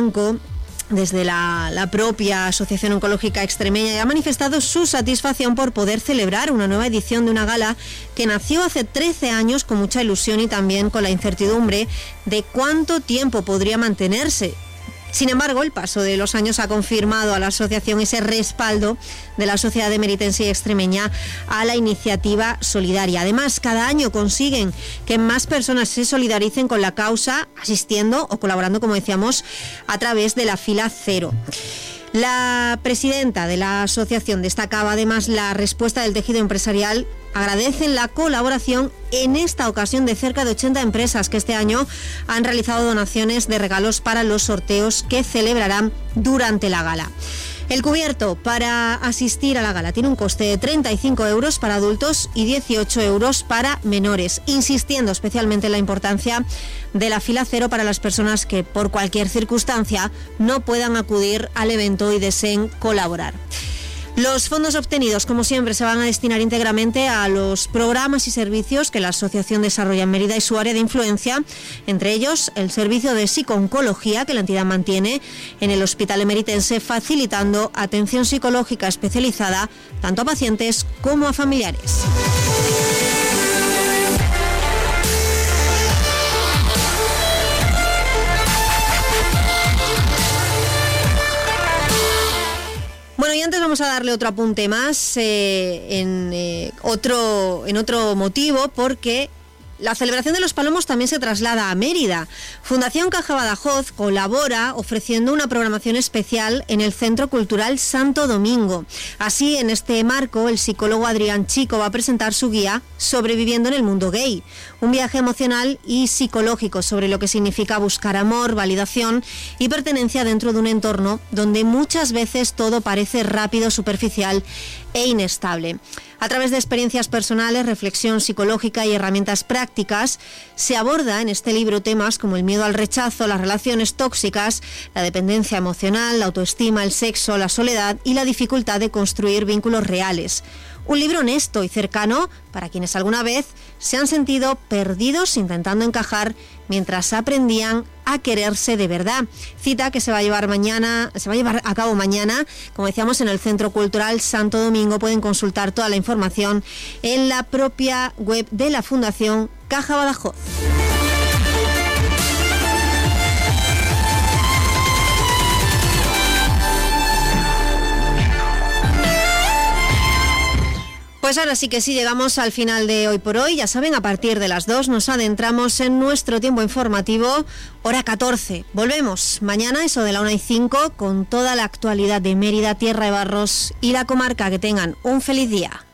Blanco, desde la propia Asociación Oncológica Extremeña, y ha manifestado su satisfacción por poder celebrar una nueva edición de una gala que nació hace 13 años con mucha ilusión y también con la incertidumbre de cuánto tiempo podría mantenerse. Sin embargo, el paso de los años ha confirmado a la asociación ese respaldo de la sociedad emeritense y extremeña a la iniciativa solidaria. Además, cada año consiguen que más personas se solidaricen con la causa, asistiendo o colaborando, como decíamos, a través de la fila cero. La presidenta de la asociación destacaba además la respuesta del tejido empresarial. Agradecen la colaboración en esta ocasión de cerca de 80 empresas que este año han realizado donaciones de regalos para los sorteos que celebrarán durante la gala. El cubierto para asistir a la gala tiene un coste de 35 euros para adultos y 18 euros para menores, insistiendo especialmente en la importancia de la fila cero para las personas que por cualquier circunstancia no puedan acudir al evento y deseen colaborar. Los fondos obtenidos, como siempre, se van a destinar íntegramente a los programas y servicios que la asociación desarrolla en Mérida y su área de influencia, entre ellos el servicio de psicooncología que la entidad mantiene en el Hospital Emeritense, facilitando atención psicológica especializada tanto a pacientes como a familiares. Bueno, y antes vamos a darle otro apunte más en otro motivo, porque la celebración de los Palomos también se traslada a Mérida. Fundación Caja Badajoz colabora ofreciendo una programación especial en el Centro Cultural Santo Domingo. Así, en este marco, el psicólogo Adrián Chico va a presentar su guía Sobreviviendo en el mundo gay, un viaje emocional y psicológico sobre lo que significa buscar amor, validación y pertenencia dentro de un entorno donde muchas veces todo parece rápido, superficial e inestable. A través de experiencias personales, reflexión psicológica y herramientas prácticas, se aborda en este libro temas como el miedo al rechazo, las relaciones tóxicas, la dependencia emocional, la autoestima, el sexo, la soledad y la dificultad de construir vínculos reales. Un libro honesto y cercano para quienes alguna vez se han sentido perdidos intentando encajar mientras aprendían a quererse de verdad. Cita que se va a llevar a cabo mañana, como decíamos, en el Centro Cultural Santo Domingo. Pueden consultar toda la información en la propia web de la Fundación Caja Badajoz. Pues ahora sí que sí, llegamos al final de Hoy por Hoy. Ya saben, a partir de las 2 nos adentramos en nuestro tiempo informativo, hora 14. Volvemos mañana, eso de la 1:05, con toda la actualidad de Mérida, Tierra de Barros y la comarca. Que tengan un feliz día.